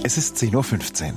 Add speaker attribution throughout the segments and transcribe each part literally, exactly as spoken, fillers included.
Speaker 1: Es ist zehn Uhr fünfzehn.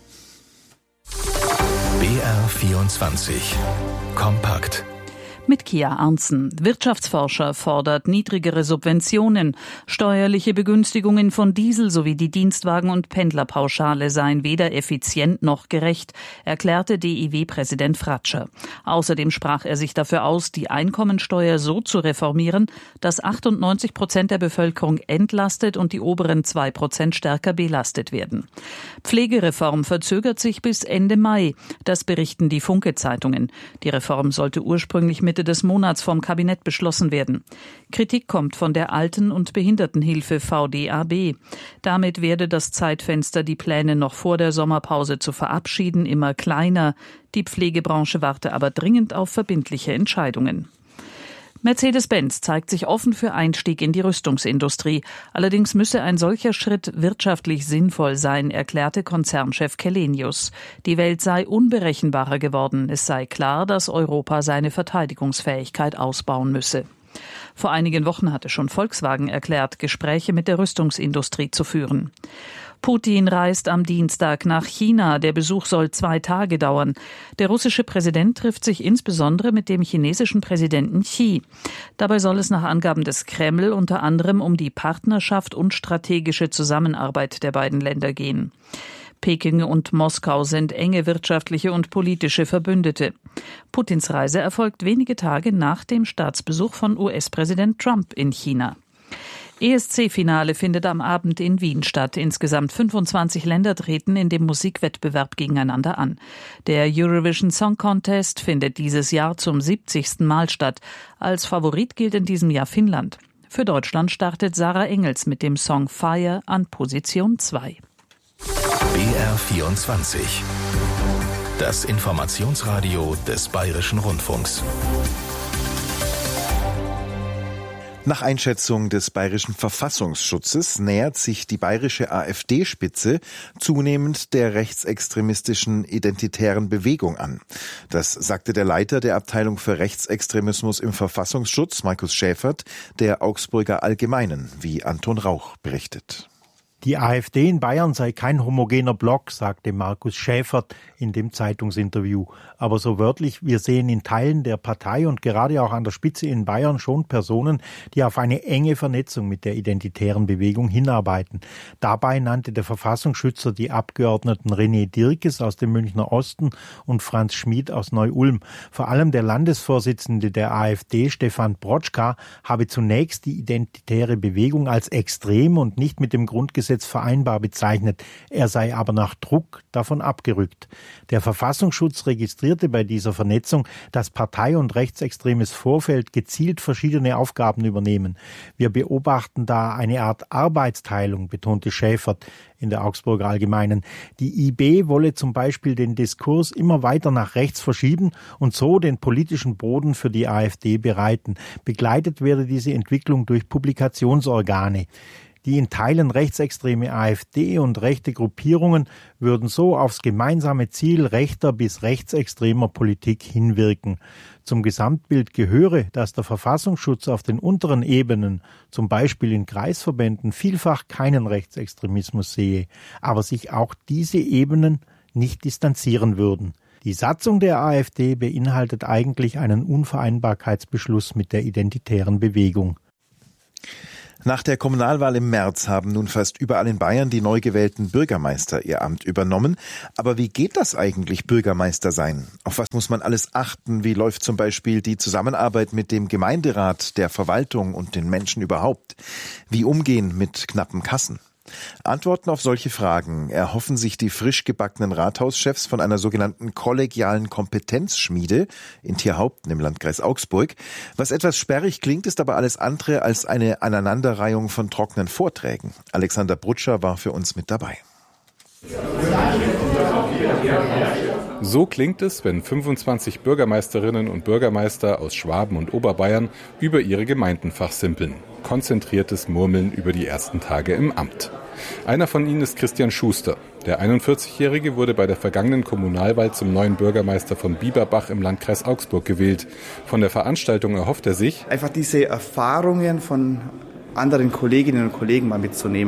Speaker 2: B R vierundzwanzig. Kompakt.
Speaker 3: Mit Kia Arntzen. Wirtschaftsforscher fordert niedrigere Subventionen. Steuerliche Begünstigungen von Diesel sowie die Dienstwagen- und Pendlerpauschale seien weder effizient noch gerecht, erklärte D I W-Präsident Fratscher. Außerdem sprach er sich dafür aus, die Einkommensteuer so zu reformieren, dass achtundneunzig Prozent der Bevölkerung entlastet und die oberen zwei Prozent stärker belastet werden. Pflegereform verzögert sich bis Ende Mai. Das berichten die Funke-Zeitungen. Die Reform sollte ursprünglich mit des Monats vom Kabinett beschlossen werden. Kritik kommt von der Alten- und Behindertenhilfe V D A B. Damit werde das Zeitfenster, die Pläne noch vor der Sommerpause zu verabschieden, immer kleiner. Die Pflegebranche warte aber dringend auf verbindliche Entscheidungen. Mercedes-Benz zeigt sich offen für Einstieg in die Rüstungsindustrie. Allerdings müsse ein solcher Schritt wirtschaftlich sinnvoll sein, erklärte Konzernchef Källenius. Die Welt sei unberechenbarer geworden. Es sei klar, dass Europa seine Verteidigungsfähigkeit ausbauen müsse. Vor einigen Wochen hatte schon Volkswagen erklärt, Gespräche mit der Rüstungsindustrie zu führen. Putin reist am Dienstag nach China. Der Besuch soll zwei Tage dauern. Der russische Präsident trifft sich insbesondere mit dem chinesischen Präsidenten Xi. Dabei soll es nach Angaben des Kreml unter anderem um die Partnerschaft und strategische Zusammenarbeit der beiden Länder gehen. Peking und Moskau sind enge wirtschaftliche und politische Verbündete. Putins Reise erfolgt wenige Tage nach dem Staatsbesuch von U S-Präsident Trump in China. E S C-Finale findet am Abend in Wien statt. Insgesamt fünfundzwanzig Länder treten in dem Musikwettbewerb gegeneinander an. Der Eurovision Song Contest findet dieses Jahr zum siebzigsten Mal statt. Als Favorit gilt in diesem Jahr Finnland. Für Deutschland startet Sarah Engels mit dem Song Fire an Position zwei.
Speaker 2: B R vierundzwanzig. Das Informationsradio des Bayerischen Rundfunks.
Speaker 1: Nach Einschätzung des Bayerischen Verfassungsschutzes nähert sich die bayerische AfD-Spitze zunehmend der rechtsextremistischen identitären Bewegung an. Das sagte der Leiter der Abteilung für Rechtsextremismus im Verfassungsschutz, Markus Schäfert, der Augsburger Allgemeinen, wie Anton Rauch berichtet.
Speaker 4: Die AfD in Bayern sei kein homogener Block, sagte Markus Schäfert in dem Zeitungsinterview. Aber so wörtlich, wir sehen in Teilen der Partei und gerade auch an der Spitze in Bayern schon Personen, die auf eine enge Vernetzung mit der identitären Bewegung hinarbeiten. Dabei nannte der Verfassungsschützer die Abgeordneten René Dierkes aus dem Münchner Osten und Franz Schmid aus Neu-Ulm. Vor allem der Landesvorsitzende der AfD, Stefan Brotschka, habe zunächst die identitäre Bewegung als extrem und nicht mit dem Grundgesetz vereinbar bezeichnet. Er sei aber nach Druck davon abgerückt. Der Verfassungsschutz registrierte bei dieser Vernetzung, dass Partei- und rechtsextremes Vorfeld gezielt verschiedene Aufgaben übernehmen. Wir beobachten da eine Art Arbeitsteilung, betonte Schäfert in der Augsburger Allgemeinen. Die I B wolle zum Beispiel den Diskurs immer weiter nach rechts verschieben und so den politischen Boden für die AfD bereiten. Begleitet werde diese Entwicklung durch Publikationsorgane. Die in Teilen rechtsextreme AfD und rechte Gruppierungen würden so aufs gemeinsame Ziel rechter bis rechtsextremer Politik hinwirken. Zum Gesamtbild gehöre, dass der Verfassungsschutz auf den unteren Ebenen, zum Beispiel in Kreisverbänden, vielfach keinen Rechtsextremismus sehe, aber sich auch diese Ebenen nicht distanzieren würden. Die Satzung der AfD beinhaltet eigentlich einen Unvereinbarkeitsbeschluss mit der identitären Bewegung.
Speaker 1: Nach der Kommunalwahl im März haben nun fast überall in Bayern die neu gewählten Bürgermeister ihr Amt übernommen. Aber wie geht das eigentlich, Bürgermeister sein? Auf was muss man alles achten? Wie läuft zum Beispiel die Zusammenarbeit mit dem Gemeinderat, der Verwaltung und den Menschen überhaupt? Wie umgehen mit knappen Kassen? Antworten auf solche Fragen erhoffen sich die frisch gebackenen Rathauschefs von einer sogenannten kollegialen Kompetenzschmiede in Tierhaupten im Landkreis Augsburg. Was etwas sperrig klingt, ist aber alles andere als eine Aneinanderreihung von trockenen Vorträgen. Alexander Brutscher war für uns mit dabei.
Speaker 5: So klingt es, wenn fünfundzwanzig Bürgermeisterinnen und Bürgermeister aus Schwaben und Oberbayern über ihre Gemeinden fachsimpeln. Konzentriertes Murmeln über die ersten Tage im Amt. Einer von ihnen ist Christian Schuster. Der einundvierzigjährige wurde bei der vergangenen Kommunalwahl zum neuen Bürgermeister von Bieberbach im Landkreis Augsburg gewählt. Von der Veranstaltung erhofft er sich,
Speaker 6: einfach diese Erfahrungen von anderen Kolleginnen und Kollegen mal mitzunehmen.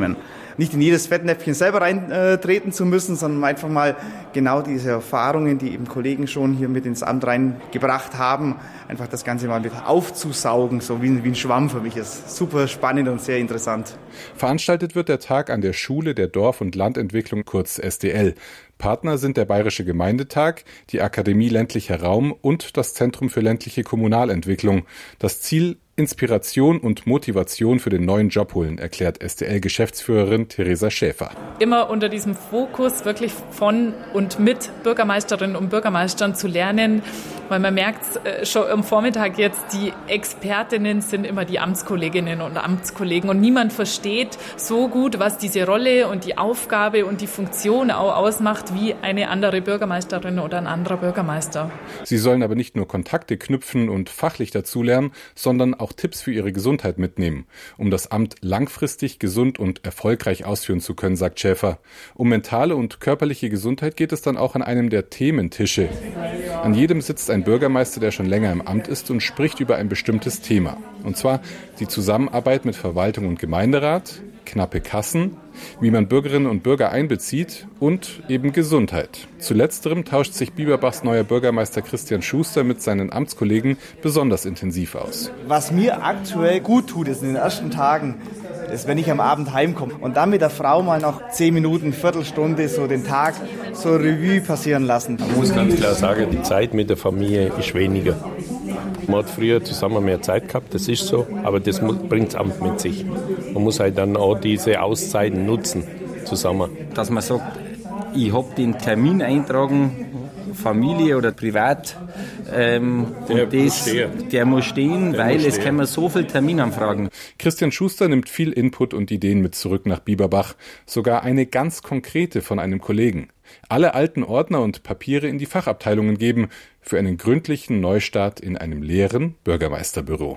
Speaker 6: nicht in jedes Fettnäpfchen selber reintreten zu müssen, sondern einfach mal genau diese Erfahrungen, die eben Kollegen schon hier mit ins Amt reingebracht haben, einfach das Ganze mal mit aufzusaugen, so wie, wie ein Schwamm für mich ist. Super spannend und sehr interessant.
Speaker 5: Veranstaltet wird der Tag an der Schule der Dorf- und Landentwicklung, kurz S D L. Partner sind der Bayerische Gemeindetag, die Akademie Ländlicher Raum und das Zentrum für ländliche Kommunalentwicklung. Das Ziel: Inspiration und Motivation für den neuen Job holen, erklärt S D L-Geschäftsführerin Theresa Schäfer.
Speaker 7: Immer unter diesem Fokus wirklich von und mit Bürgermeisterinnen und Bürgermeistern zu lernen, weil man merkt schon am Vormittag jetzt, die Expertinnen sind immer die Amtskolleginnen und Amtskollegen und niemand versteht so gut, was diese Rolle und die Aufgabe und die Funktion auch ausmacht, wie eine andere Bürgermeisterin oder ein anderer Bürgermeister.
Speaker 5: Sie sollen aber nicht nur Kontakte knüpfen und fachlich dazulernen, sondern auch Tipps für ihre Gesundheit mitnehmen, um das Amt langfristig gesund und erfolgreich ausführen zu können, sagt Schäfer. Um mentale und körperliche Gesundheit geht es dann auch an einem der Thementische. An jedem sitzt ein Bürgermeister, der schon länger im Amt ist und spricht über ein bestimmtes Thema. Und zwar die Zusammenarbeit mit Verwaltung und Gemeinderat, knappe Kassen, wie man Bürgerinnen und Bürger einbezieht und eben Gesundheit. Zu letzterem tauscht sich Bieberbachs neuer Bürgermeister Christian Schuster mit seinen Amtskollegen besonders intensiv aus.
Speaker 6: Was mir aktuell gut tut, ist in den ersten Tagen, ist, wenn ich am Abend heimkomme und dann mit der Frau mal noch zehn Minuten, Viertelstunde so den Tag so Revue passieren lassen.
Speaker 8: Ich muss ganz klar sagen, die Zeit mit der Familie ist weniger. Man hat früher zusammen mehr Zeit gehabt, das ist so, aber das bringt das Amt mit sich. Man muss halt dann auch diese Auszeiten nutzen zusammen.
Speaker 9: Dass man sagt, ich habe den Termin eintragen, Familie oder privat, ähm,
Speaker 8: der,
Speaker 9: und das,
Speaker 8: muss stehen.
Speaker 9: der muss stehen, der weil muss
Speaker 8: es
Speaker 9: stehen. Können so viele Terminanfragen.
Speaker 5: Christian Schuster nimmt viel Input und Ideen mit zurück nach Bieberbach, sogar eine ganz konkrete von einem Kollegen. Alle alten Ordner und Papiere in die Fachabteilungen geben, für einen gründlichen Neustart in einem leeren Bürgermeisterbüro.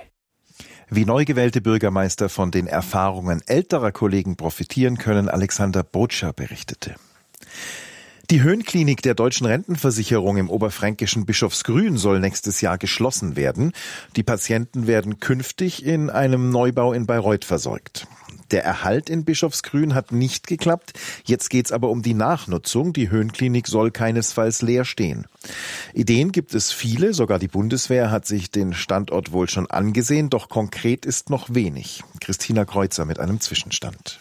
Speaker 1: Wie neu gewählte Bürgermeister von den Erfahrungen älterer Kollegen profitieren können, Alexander Botscher berichtete. Die Höhenklinik der Deutschen Rentenversicherung im oberfränkischen Bischofsgrün soll nächstes Jahr geschlossen werden. Die Patienten werden künftig in einem Neubau in Bayreuth versorgt. Der Erhalt in Bischofsgrün hat nicht geklappt. Jetzt geht's aber um die Nachnutzung. Die Höhenklinik soll keinesfalls leer stehen. Ideen gibt es viele. Sogar die Bundeswehr hat sich den Standort wohl schon angesehen. Doch konkret ist noch wenig. Christina Kreuzer mit einem Zwischenstand.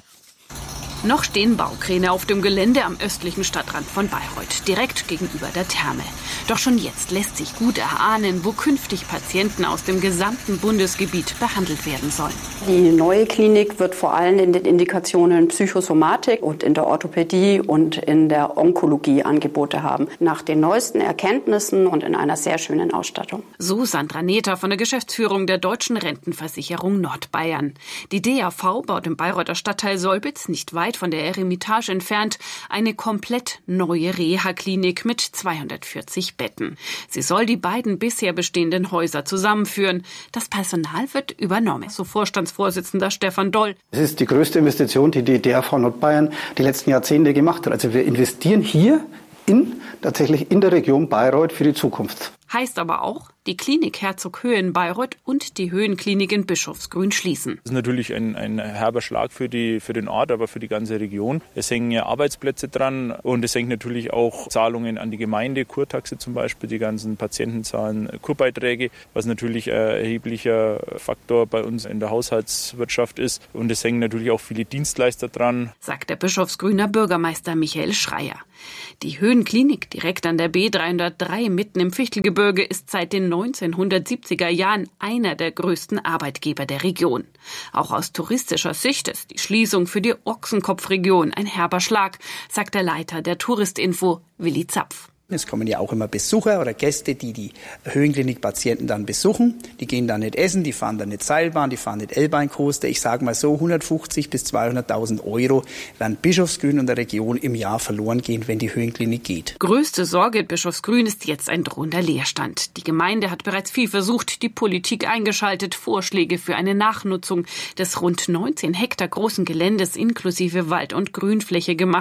Speaker 10: Noch stehen Baukräne auf dem Gelände am östlichen Stadtrand von Bayreuth, direkt gegenüber der Therme. Doch schon jetzt lässt sich gut erahnen, wo künftig Patienten aus dem gesamten Bundesgebiet behandelt werden sollen.
Speaker 11: Die neue Klinik wird vor allem in den Indikationen Psychosomatik und in der Orthopädie und in der Onkologie Angebote haben. Nach den neuesten Erkenntnissen und in einer sehr schönen Ausstattung.
Speaker 10: So Sandra Nether von der Geschäftsführung der Deutschen Rentenversicherung Nordbayern. Die D A V baut im Bayreuther Stadtteil Solbitz, nicht weit von der Eremitage entfernt, eine komplett neue Reha-Klinik mit zweihundertvierzig Betten. Sie soll die beiden bisher bestehenden Häuser zusammenführen. Das Personal wird übernommen, so Vorstandsvorsitzender Stefan Doll.
Speaker 12: Es ist die größte Investition, die die D A V Nordbayern die letzten Jahrzehnte gemacht hat. Also wir investieren hier in, tatsächlich in der Region Bayreuth für die Zukunft.
Speaker 10: Heißt aber auch, die Klinik Herzoghöhen Bayreuth und die Höhenklinik in Bischofsgrün schließen.
Speaker 13: Das ist natürlich ein, ein herber Schlag für, die, für den Ort, aber für die ganze Region. Es hängen ja Arbeitsplätze dran und es hängen natürlich auch Zahlungen an die Gemeinde, Kurtaxe zum Beispiel, die ganzen Patienten zahlen Kurbeiträge, was natürlich ein erheblicher Faktor bei uns in der Haushaltswirtschaft ist. Und es hängen natürlich auch viele Dienstleister dran,
Speaker 10: sagt der Bischofsgrüner Bürgermeister Michael Schreier. Die Höhenklinik direkt an der B dreihundertdrei mitten im Fichtelgebirge ist seit den neunzehnhundertsiebziger Jahren einer der größten Arbeitgeber der Region. Auch aus touristischer Sicht ist die Schließung für die Ochsenkopfregion ein herber Schlag, sagt der Leiter der Touristinfo, Willi Zapf.
Speaker 14: Es kommen ja auch immer Besucher oder Gäste, die die Höhenklinik-Patienten dann besuchen. Die gehen dann nicht essen, die fahren dann nicht Seilbahn, die fahren nicht L-Bahn-Coaster. Ich sage mal so, hundertfünfzig bis zweihunderttausend Euro werden Bischofsgrün und der Region im Jahr verloren gehen, wenn die Höhenklinik geht.
Speaker 10: Größte Sorge in Bischofsgrün ist jetzt ein drohender Leerstand. Die Gemeinde hat bereits viel versucht, die Politik eingeschaltet, Vorschläge für eine Nachnutzung des rund neunzehn Hektar großen Geländes inklusive Wald- und Grünfläche gemacht,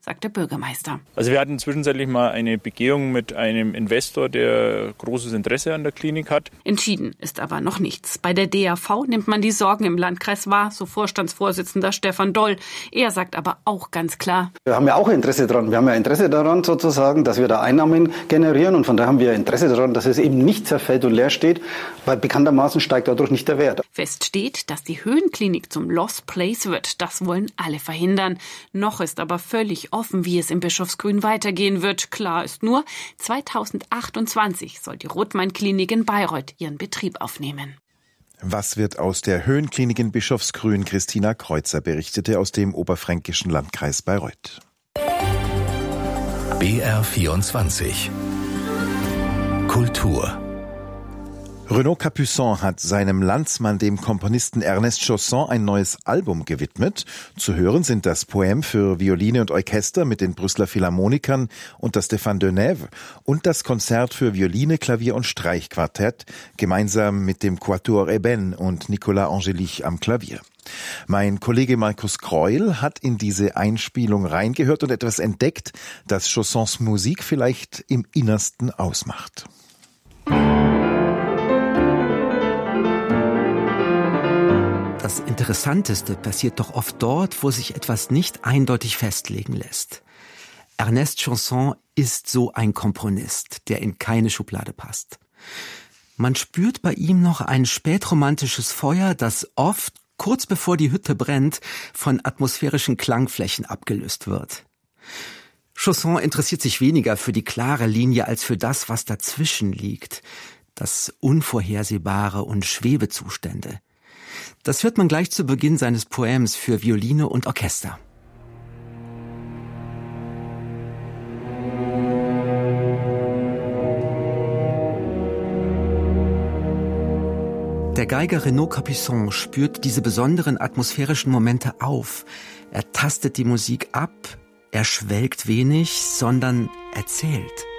Speaker 10: sagt der Bürgermeister.
Speaker 13: Also wir hatten zwischenzeitlich mal eine Begehung mit einem Investor, der großes Interesse an der Klinik hat.
Speaker 10: Entschieden ist aber noch nichts. Bei der D A V nimmt man die Sorgen im Landkreis wahr, so Vorstandsvorsitzender Stefan Doll. Er sagt aber auch ganz klar:
Speaker 12: Wir haben ja auch Interesse daran. Wir haben ja Interesse daran sozusagen, dass wir da Einnahmen generieren, und von daher haben wir Interesse daran, dass es eben nicht zerfällt und leer steht, weil bekanntermaßen steigt dadurch nicht der Wert.
Speaker 10: Fest steht, dass die Höhenklinik zum Lost Place wird. Das wollen alle verhindern. Noch ist aber völlig offen, wie es im Bischofsgrün weitergehen wird. Klar ist nur, zweitausendachtundzwanzig soll die Rothmann-Klinik in Bayreuth ihren Betrieb aufnehmen.
Speaker 1: Was wird aus der Höhenklinik in Bischofsgrün? Christina Kreuzer berichtete aus dem oberfränkischen Landkreis Bayreuth.
Speaker 2: B R vierundzwanzig Kultur.
Speaker 1: Renaud Capuçon hat seinem Landsmann, dem Komponisten Ernest Chausson, ein neues Album gewidmet. Zu hören sind das Poème für Violine und Orchester mit den Brüsseler Philharmonikern und das Stéphane Denève und das Konzert für Violine, Klavier und Streichquartett, gemeinsam mit dem Quatuor Eben und Nicolas Angélich am Klavier. Mein Kollege Markus Kreul hat in diese Einspielung reingehört und etwas entdeckt, das Chaussons Musik vielleicht im Innersten ausmacht.
Speaker 15: Das Interessanteste passiert doch oft dort, wo sich etwas nicht eindeutig festlegen lässt. Ernest Chausson ist so ein Komponist, der in keine Schublade passt. Man spürt bei ihm noch ein spätromantisches Feuer, das oft, kurz bevor die Hütte brennt, von atmosphärischen Klangflächen abgelöst wird. Chausson interessiert sich weniger für die klare Linie als für das, was dazwischen liegt, das Unvorhersehbare und Schwebezustände. Das hört man gleich zu Beginn seines Poems für Violine und Orchester. Der Geiger Renaud Capuçon spürt diese besonderen atmosphärischen Momente auf. Er tastet die Musik ab, er schwelgt wenig, sondern erzählt.